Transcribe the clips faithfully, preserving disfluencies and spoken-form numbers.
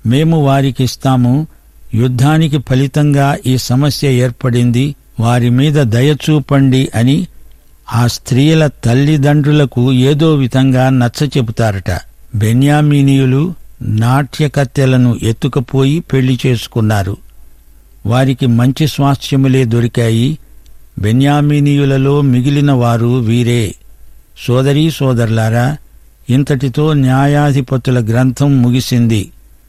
మేము వారికిస్తాము. యుద్ధానికి ఫలితంగా ఈ సమస్య ఏర్పడింది, వారి మీద దయచూపండి అని ఆ స్త్రీల తల్లిదండ్రులకు ఏదో విధంగా నచ్చచెబుతారట. బెన్యామీనీయులు నాట్యకత్తెలను ఎత్తుకుపోయి పెళ్లి చేసుకున్నారు. వారికి మంచి స్వాస్థ్యములే దొరికాయి. బెన్యామీనీయులలో మిగిలిన వారు వీరే. సోదరీ సోదరులారా, ఇంతటితో న్యాయాధిపతుల గ్రంథం ముగిసింది.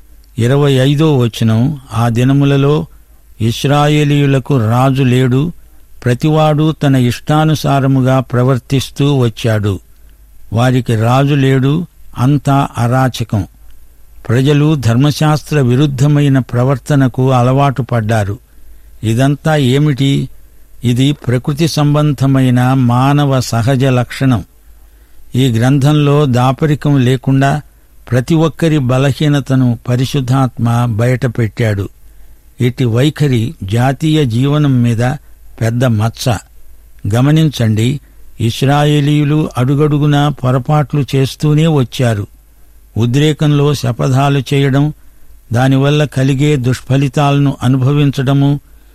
ఇరవై ఐదో వచనం, ఆ దినములలో ఇశ్రాయేలీయులకు రాజు లేడు, ప్రతివాడు తన ఇష్టానుసారముగా ప్రవర్తిస్తూ వచ్చాడు. వారికి రాజు లేడు, అంతా అరాచకం. ప్రజలు ధర్మశాస్త్ర విరుద్ధమైన ప్రవర్తనకు అలవాటు పడ్డారు. ఇదంతా ఏమిటి? ఇది ప్రకృతి సంబంధమైన మానవ సహజ లక్షణం. ఈ గ్రంథంలో దాపరికం లేకుండా ప్రతి ఒక్కరి బలహీనతను పరిశుద్ధాత్మ బయటపెట్టాడు. ఇట్టి వైఖరి జాతీయ జీవనం మీద పెద్ద మచ్చ. గమనించండి, ఇశ్రాయేలీయులు అడుగడుగునా పొరపాట్లు చేస్తూనే వచ్చారు. ఉద్రేకంలో శపథాలు చేయడం, దానివల్ల కలిగే దుష్ఫలితాలను అనుభవించడము,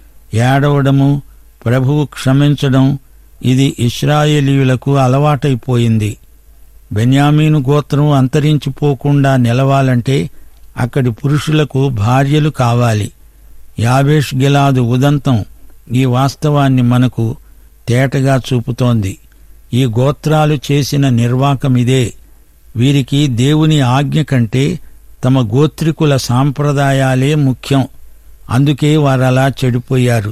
ఏడవడము, ప్రభువు క్షమించడం, ఇది ఇశ్రాయేలీయులకు అలవాటైపోయింది. బెన్యామీను గోత్రం అంతరించిపోకుండా నిలవాలంటే అక్కడి పురుషులకు భార్యలు కావాలి. యాబేష్ గిలాదు ఉదంతం ఈ వాస్తవాన్ని మనకు తేటగా చూపుతోంది. ఈ గోత్రాలు చేసిన నిర్వాకమిదే. వీరికి దేవుని ఆజ్ఞ కంటే తమ గోత్రికుల సాంప్రదాయాలే ముఖ్యం. అందుకే వారలా చెడిపోయారు.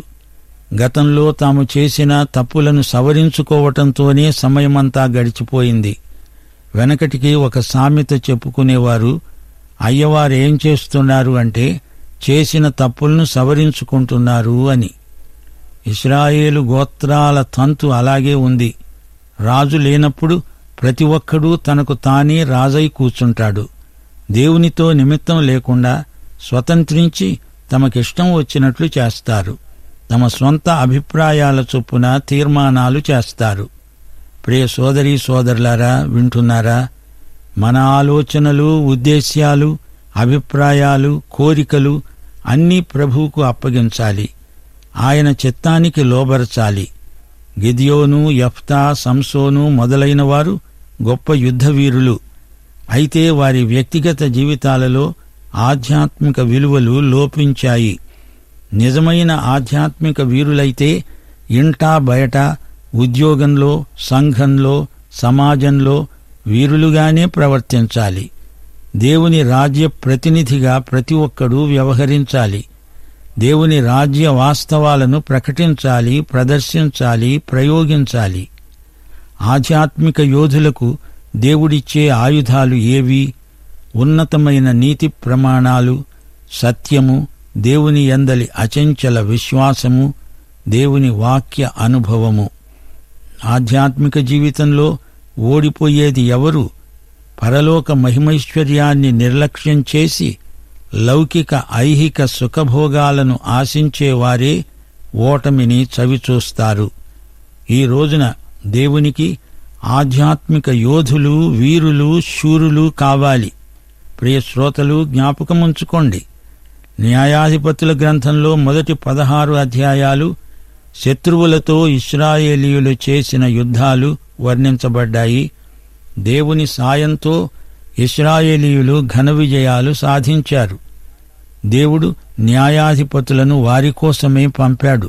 గతంలో తాము చేసిన తప్పులను సవరించుకోవటంతోనే సమయమంతా గడిచిపోయింది. వెనకటికి ఒక సామెత చెప్పుకునేవారు, అయ్యవారేం చేస్తున్నారు అంటే చేసిన తప్పులను సవరించుకుంటున్నారు అని. ఇశ్రాయేలు గోత్రాల తంతు అలాగే ఉంది. రాజు లేనప్పుడు ప్రతి ఒక్కడూ తనకు తానే రాజై కూర్చుంటాడు. దేవునితో నిమిత్తం లేకుండా స్వతంత్రించి తమకిష్టం వచ్చినట్లు చేస్తారు. తమ స్వంత అభిప్రాయాల చొప్పున తీర్మానాలు చేస్తారు. ప్రియ సోదరీ సోదరులారా, వింటున్నారా? మన ఆలోచనలు, ఉద్దేశ్యాలు, అభిప్రాయాలు, కోరికలు అన్నీ ప్రభువుకు అప్పగించాలి. ఆయన చిత్తానికి లోబరచాలి. గిద్యోను, యెఫ్తా, సంసోను మొదలైన వారు గొప్ప యుద్ధవీరులు. అయితే వారి వ్యక్తిగత జీవితాలలో ఆధ్యాత్మిక విలువలు లోపించాయి. నిజమైన ఆధ్యాత్మిక వీరులైతే ఇంటా బయట, ఉద్యోగంలో, సంఘంలో, సమాజంలో వీరులుగానే ప్రవర్తించాలి. దేవుని రాజ్య ప్రతినిధిగా ప్రతి ఒక్కడూ వ్యవహరించాలి. దేవుని రాజ్య వాస్తవాలను ప్రకటించాలి, ప్రదర్శించాలి, ప్రయోగించాలి. ఆధ్యాత్మిక యోధులకు దేవుడిచ్చే ఆయుధాలు ఏవి? ఉన్నతమైన నీతి ప్రమాణాలు, సత్యము, దేవుని యందలి అచంచల విశ్వాసము, దేవుని వాక్య అనుభవము. ఆధ్యాత్మిక జీవితంలో ఓడిపోయేది ఎవరు? పరలోక మహిమైశ్వర్యాన్ని నిర్లక్ష్యం చేసి లౌకిక ఐహిక సుఖభోగాలను ఆశించేవారే ఓటమిని చవిచూస్తారు. ఈ రోజున దేవునికి ఆధ్యాత్మిక యోధులు, వీరులు, శూరులు కావాలి. ప్రియ శ్రోతలు, జ్ఞాపకముంచుకోండి, న్యాయాధిపతుల గ్రంథంలో మొదటి పదహారు అధ్యాయాలు శత్రువులతో ఇశ్రాయేలీయులు చేసిన యుద్ధాలు వర్ణించబడ్డాయి. దేవుని సాయంతో ఇశ్రాయేలీయులు ఘన విజయాలు సాధించారు. దేవుడు న్యాయాధిపతులను వారి కోసమే పంపాడు.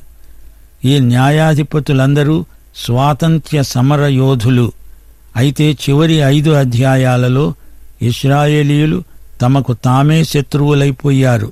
ఈ న్యాయాధిపతులందరూ స్వాతంత్ర్య సమర యోధులు. అయితే చివరి ఐదు అధ్యాయాలలో ఇశ్రాయేలీయులు తమకు తామే శత్రువులైపోయారు.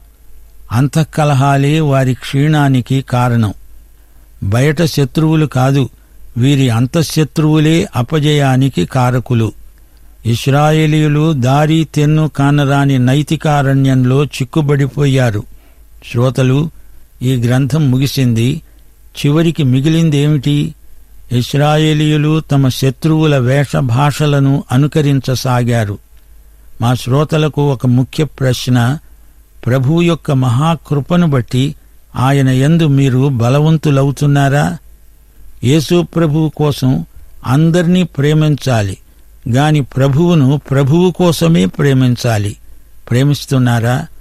అంతఃకలహాలే వారి క్షీణానికి కారణం. బయట శత్రువులు కాదు, వీరి అంతఃశత్రువులే అపజయానికి కారకులు. ఇశ్రాయేలీయులు దారి తెన్ను కానరాని నైతికారణ్యంలో చిక్కుబడిపోయారు. శ్రోతలు, ఈ గ్రంథం ముగిసింది. చివరికి మిగిలిందేమిటి? ఇశ్రాయేలీయులు తమ శత్రువుల వేషభాషలను అనుకరించసాగారు. మా శ్రోతలకు ఒక ముఖ్య ప్రశ్న: ప్రభువు యొక్క మహాకృపను బట్టి ఆయన యందు మీరు బలవంతులవుతున్నారా? యేసు ప్రభువు కోసం అందర్నీ ప్రేమించాలి గాని ప్రభువును ప్రభువు కోసమే ప్రేమించాలి. ప్రేమిస్తున్నారా?